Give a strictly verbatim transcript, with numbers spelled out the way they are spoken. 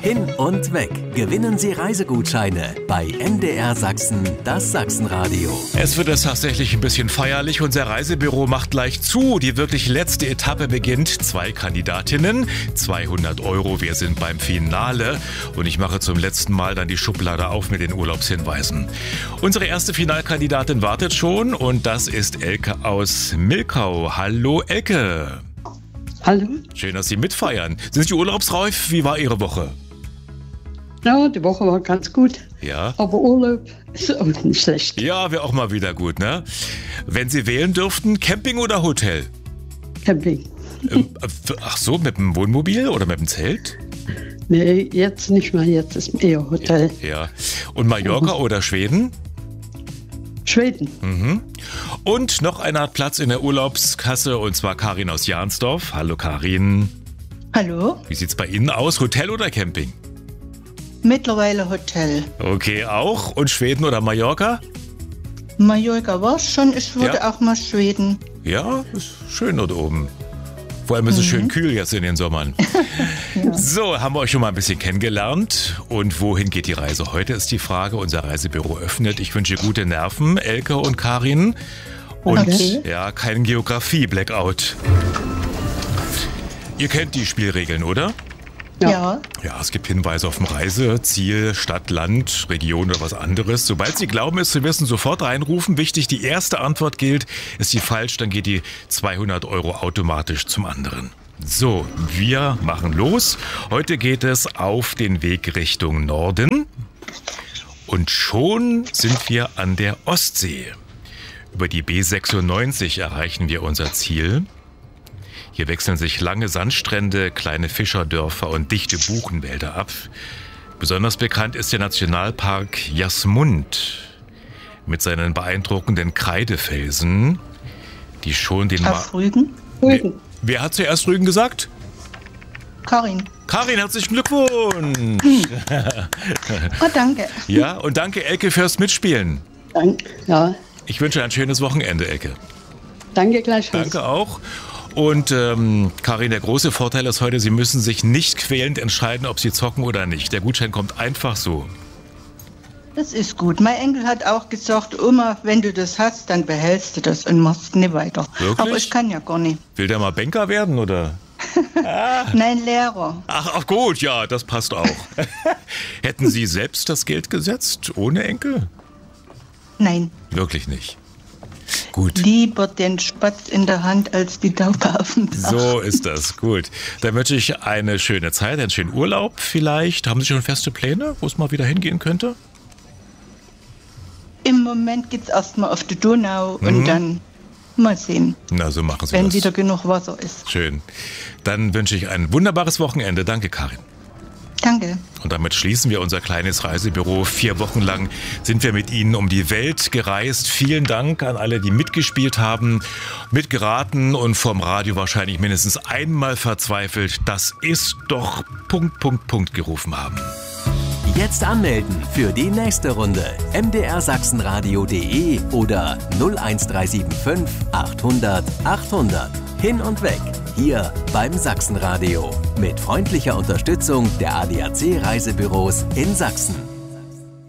Hin und weg. Gewinnen Sie Reisegutscheine bei M D R Sachsen, das Sachsenradio. Es wird jetzt tatsächlich ein bisschen feierlich. Unser Reisebüro macht gleich zu. Die wirklich letzte Etappe beginnt. Zwei Kandidatinnen, zweihundert Euro. Wir sind beim Finale. Und ich mache zum letzten Mal dann die Schublade auf mit den Urlaubshinweisen. Unsere erste Finalkandidatin wartet schon. Und das ist Elke aus Milkau. Hallo Elke. Hallo. Schön, dass Sie mitfeiern. Sind Sie urlaubsreif? Wie war Ihre Woche? Ja, die Woche war ganz gut. Ja. Aber Urlaub ist auch nicht schlecht. Ja, wäre auch mal wieder gut, ne? Wenn Sie wählen dürften, Camping oder Hotel? Camping. Ähm, ach so, mit dem Wohnmobil oder mit dem Zelt? Nee, jetzt nicht mehr. Jetzt ist eher Hotel. Ja. Und Mallorca mhm. oder Schweden? Schweden. Mhm. Und noch einer hat Platz in der Urlaubskasse, und zwar Karin aus Jahnsdorf. Hallo Karin. Hallo. Wie sieht's bei Ihnen aus? Hotel oder Camping? Mittlerweile Hotel. Okay, auch. Und Schweden oder Mallorca? Mallorca war's schon. Ich würde Ja. auch mal Schweden. Ja, ist schön dort oben. Vor allem ist es Mhm. schön kühl jetzt in den Sommern. Ja. So, haben wir euch schon mal ein bisschen kennengelernt. Und wohin geht die Reise heute, ist die Frage. Unser Reisebüro öffnet. Ich wünsche gute Nerven, Elke und Karin. Und Okay. ja, kein Geografie-Blackout. Ihr kennt die Spielregeln, oder? Ja. Ja. Ja, es gibt Hinweise auf dem Reiseziel, Stadt, Land, Region oder was anderes. Sobald Sie glauben, es zu wissen, sofort reinrufen. Wichtig, die erste Antwort gilt. Ist die falsch, dann geht die zweihundert Euro automatisch zum anderen. So, wir machen los. Heute geht es auf den Weg Richtung Norden. Und schon sind wir an der Ostsee. Über die B sechsundneunzig erreichen wir unser Ziel. Hier wechseln sich lange Sandstrände, kleine Fischerdörfer und dichte Buchenwälder ab. Besonders bekannt ist der Nationalpark Jasmund mit seinen beeindruckenden Kreidefelsen, die schon den... Auf Rügen. Rügen. Wer hat zuerst Rügen gesagt? Karin. Karin, herzlichen Glückwunsch! Oh, danke. Ja, und danke Elke fürs Mitspielen. Dank, ja, Ich wünsche ein schönes Wochenende, Elke. danke gleichfalls. Danke auch. Und ähm, Karin, der große Vorteil ist heute, Sie müssen sich nicht quälend entscheiden, ob Sie zocken oder nicht. Der Gutschein kommt einfach so. Das ist gut. Mein Enkel hat auch gesagt, Oma, wenn du das hast, dann behältst du das und machst nicht weiter. Wirklich? Aber ich kann ja gar nicht. Will der mal Banker werden, oder? Nein, Lehrer. Ach, ach gut, ja, das passt auch. Hätten Sie selbst das Geld gesetzt, ohne Enkel? Nein. Wirklich nicht. Gut. Lieber den Spatz in der Hand als die Taube auf dem Dach. So ist das, gut. Dann wünsche ich eine schöne Zeit, einen schönen Urlaub vielleicht. Haben Sie schon feste Pläne, wo es mal wieder hingehen könnte? Im Moment geht's erstmal auf die Donau und dann mal sehen, Na, so machen Sie wenn das. wieder genug Wasser ist. Schön. Dann wünsche ich ein wunderbares Wochenende. Danke, Karin. Danke. Und damit schließen wir unser kleines Reisebüro. Vier Wochen lang sind wir mit Ihnen um die Welt gereist. Vielen Dank an alle, die mitgespielt haben, mitgeraten und vom Radio wahrscheinlich mindestens einmal verzweifelt. Das ist doch Punkt, Punkt, Punkt gerufen haben. Jetzt anmelden für die nächste Runde. m d r sachsenradio punkt de oder null eins drei sieben fünf achthundert achthundert. Hin und weg. Hier beim Sachsenradio. Mit freundlicher Unterstützung der A D A C Reisebüros in Sachsen.